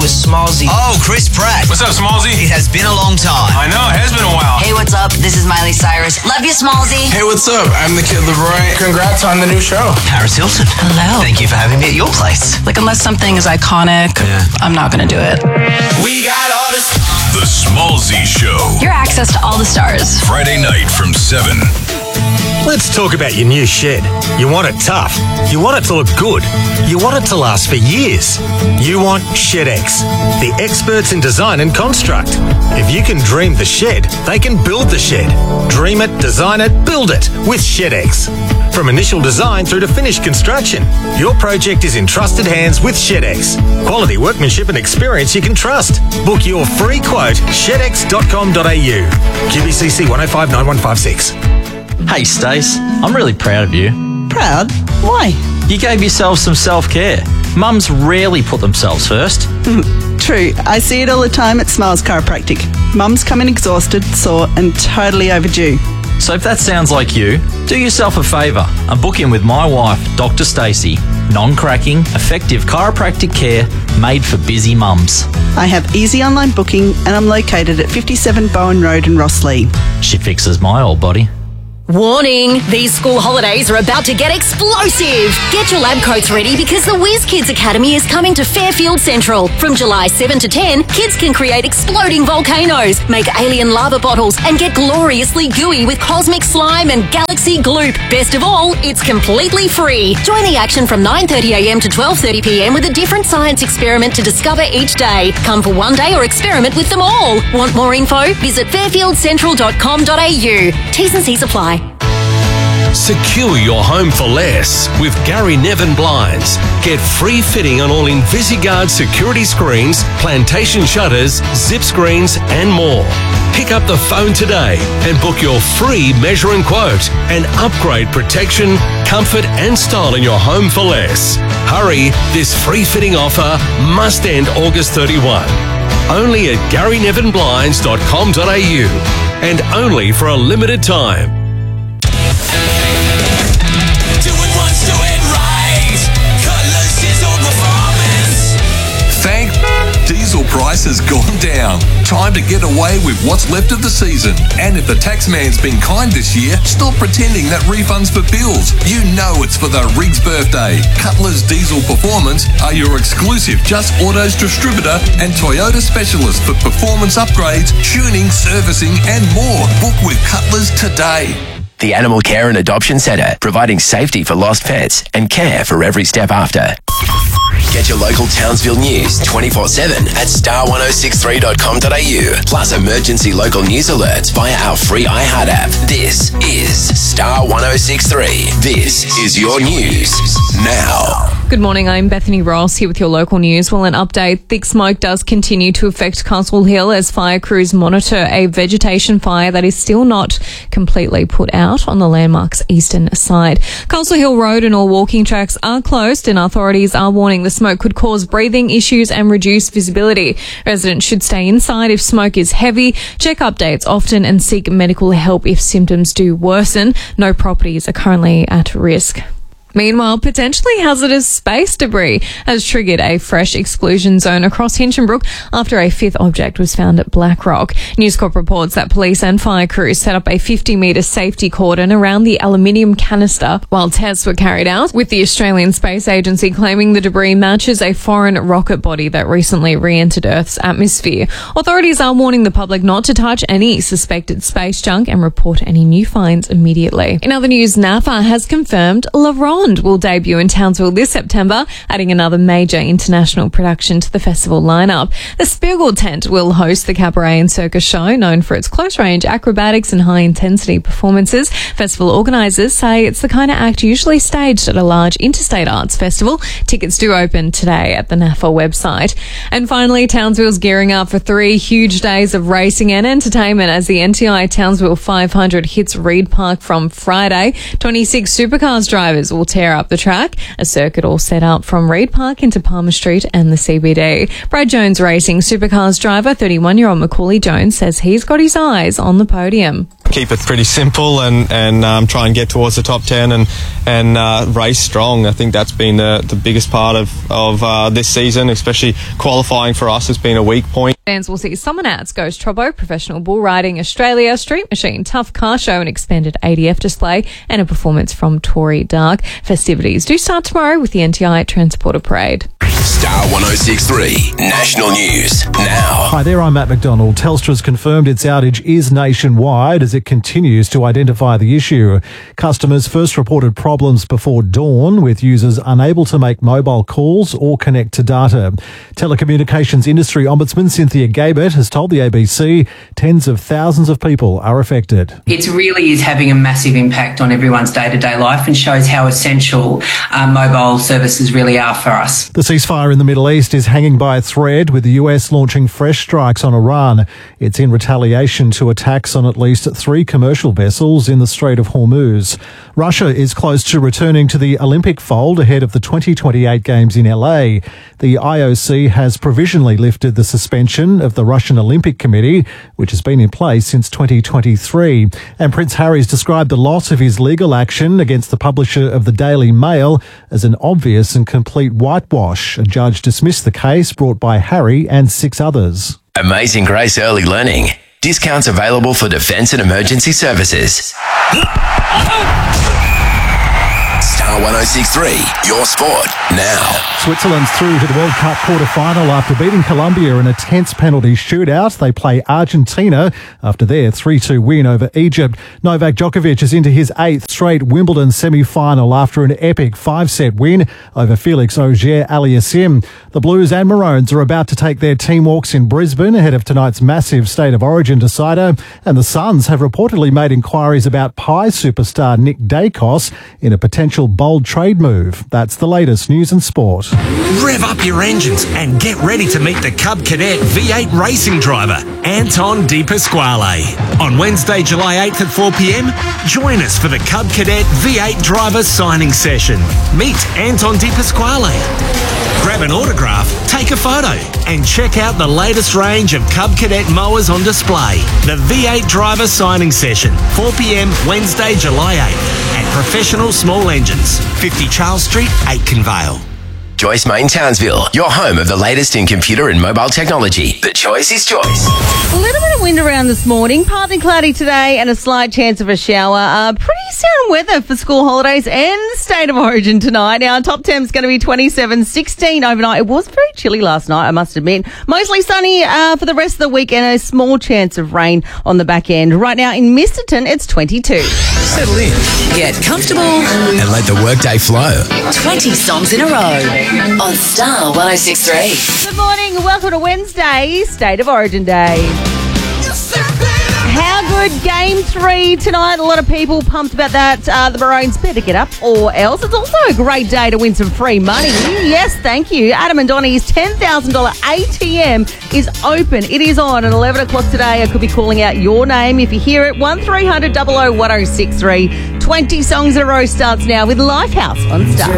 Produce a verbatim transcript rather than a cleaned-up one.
Smallsy. Oh, Chris Pratt. What's up, Smallsy? It has been a long time. I know, it has been a while. Hey, what's up? This is Miley Cyrus. Love you, Smallsy. Hey, what's up? I'm the Kid LeRoy. Congrats on the new show. Paris Hilton. Hello. Thank you for having me at your place. Like, unless something is iconic, Yeah. I'm not gonna do it. We got all this. The Smallsy Show. Your access to all the stars. Friday night from seven. Let's talk about your new shed. You want it tough. You want it to look good. You want it to last for years. You want ShedX, the experts in design and construct. If you can dream the shed, they can build the shed. Dream it, design it, build it with ShedX. From initial design through to finished construction, your project is in trusted hands with ShedX. Quality workmanship and experience you can trust. Book your free quote, shed x dot com dot a u. Q B C C one oh five nine one five six. Hey Stace, I'm really proud of you. Proud? Why? You gave yourself some self-care. Mums rarely put themselves first. True. I see it all the time at Smiles Chiropractic. Mums come in exhausted, sore and totally overdue. So if that sounds like you, do yourself a favour and book in with my wife, Doctor Stacey. Non-cracking, effective chiropractic care made for busy mums. I have easy online booking and I'm located at fifty-seven Bowen Road in Rosslea. She fixes my old body. Warning! These school holidays are about to get explosive! Get your lab coats ready because the Whiz Kids Academy is coming to Fairfield Central. From July seventh to ten, kids can create exploding volcanoes, make alien lava bottles, and get gloriously gooey with cosmic slime and galaxy gloop. Best of all, it's completely free. Join the action from nine thirty a m to twelve thirty p m with a different science experiment to discover each day. Come for one day or experiment with them all. Want more info? Visit fairfield central dot com dot a u. T's and C's apply. Secure your home for less with Gary Nevin Blinds. Get free fitting on all InvisiGuard security screens, plantation shutters, zip screens and more. Pick up the phone today and book your free measure and quote and upgrade protection, comfort and style in your home for less. Hurry, this free fitting offer must end August thirty-first. Only at gary nevin blinds dot com dot a u and only for a limited time. Thank diesel price has gone down. Time to get away with what's left of the season. And if the taxman's been kind this year, stop pretending that refund's for bills. You know it's for the Riggs birthday. Cutler's Diesel Performance are your exclusive Just Autos distributor and Toyota specialist for performance upgrades, tuning, servicing and more. Book with Cutler's today. The Animal Care and Adoption Centre, providing safety for lost pets and care for every step after. Get your local Townsville news twenty-four seven at star ten sixty-three dot com dot a u. Plus emergency local news alerts via our free iHeart app. This is Star ten sixty-three. This is your news now. Good morning, I'm Bethany Ross here with your local news. Well, an update, thick smoke does continue to affect Castle Hill as fire crews monitor a vegetation fire that is still not completely put out on the landmark's eastern side. Castle Hill Road and all walking tracks are closed and authorities are warning the smoke could cause breathing issues and reduce visibility. Residents should stay inside if smoke is heavy, check updates often and seek medical help if symptoms do worsen. No properties are currently at risk. Meanwhile, potentially hazardous space debris has triggered a fresh exclusion zone across Hinchinbrook after a fifth object was found at Blackrock. News Corp reports that police and fire crews set up a fifty metre safety cordon around the aluminium canister while tests were carried out, with the Australian Space Agency claiming the debris matches a foreign rocket body that recently re-entered Earth's atmosphere. Authorities are warning the public not to touch any suspected space junk and report any new finds immediately. In other news, NAFA has confirmed LaRon will debut in Townsville this September, adding another major international production to the festival lineup. The Spiegel tent will host the cabaret and circus show, known for its close-range acrobatics and high-intensity performances. Festival organisers say it's the kind of act usually staged at a large interstate arts festival. Tickets do open today at the NAFA website. And finally, Townsville's gearing up for three huge days of racing and entertainment as the N T I Townsville five hundred hits Reed Park from Friday. twenty-six supercars drivers will tear up the track, a circuit all set up from Reed Park into Palmer Street and the C B D. Brad Jones Racing Supercars driver thirty-one-year-old Macaulay Jones says he's got his eyes on the podium. keep it pretty simple and, and um, try and get towards the top ten and, and uh, race strong. I think that's been the, the biggest part of, of uh, this season, especially qualifying for us has been a weak point. Fans will see summer nats, Ghost Trobo, Professional Bull Riding Australia, Street Machine, Tough Car Show, an expanded A D F display, and a performance from Tory Dark. Festivities do start tomorrow with the N T I Transporter Parade. Star one oh six point three National News now. Hi there, I'm Matt McDonald. Telstra's confirmed its outage is nationwide as it continues to identify the issue. Customers first reported problems before dawn, with users unable to make mobile calls or connect to data. Telecommunications Industry Ombudsman Cynthia Gabert has told the A B C tens of thousands of people are affected. It really is having a massive impact on everyone's day-to-day life and shows how essential uh, mobile services really are for us. The ceasefire in the Middle East is hanging by a thread, with the U S launching fresh strikes on Iran. It's in retaliation to attacks on at least three commercial vessels in the Strait of Hormuz. Russia is close to returning to the Olympic fold ahead of the twenty twenty-eight Games in L A. The I O C has provisionally lifted the suspension of the Russian Olympic Committee, which has been in place since twenty twenty-three. And Prince Harry's described the loss of his legal action against the publisher of the Daily Mail as an obvious and complete whitewash. A judge dismissed the case brought by Harry and six others. Amazing Grace Early Learning. Discounts available for defence and emergency services. Star one oh six point three, your sport now. Switzerland's through to the World Cup quarter-final after beating Colombia in a tense penalty shootout. They play Argentina after their three two win over Egypt. Novak Djokovic is into his eighth straight Wimbledon semi-final after an epic five-set win over Felix Auger-Aliassime. The Blues and Maroons are about to take their team walks in Brisbane ahead of tonight's massive State of Origin decider, and the Suns have reportedly made inquiries about Pie superstar Nick Dacos in a potential bold trade move. That's the latest news and sport. Rev up your engines and get ready to meet the Cub Cadet V eight racing driver, Anton De Pasquale. On Wednesday, July eighth at four p.m, join us for the Cub Cadet V eight driver signing session. Meet Anton De Pasquale. Grab an autograph, take a photo, and check out the latest range of Cub Cadet mowers on display. The V eight driver signing session, four p.m, Wednesday, July eighth, at Professional Small Engines, fifty Charles Street, Aitken Vale. Joyce Main Townsville, your home of the latest in computer and mobile technology. The choice is choice. A little bit of wind around this morning, partly cloudy today and a slight chance of a shower. Uh, pretty sound weather for school holidays and State of Origin tonight. Our top temp is going to be twenty-seven, sixteen overnight. It was very chilly last night, I must admit. Mostly sunny uh, for the rest of the week and a small chance of rain on the back end. Right now in Misterton, it's twenty-two. Settle in. Get comfortable. And let the workday flow. twenty songs in a row on Star one oh six point three. Good morning and welcome to Wednesday, State of Origin Day. How good game three tonight. A lot of people pumped about that. Uh, the Maroons better get up or else. It's also a great day to win some free money. Yes, thank you. Adam and Donnie's ten thousand dollars A T M is open. It is on at eleven o'clock today. I could be calling out your name if you hear it. one three hundred, double oh, one oh six three. twenty songs in a row starts now with Lifehouse on Star.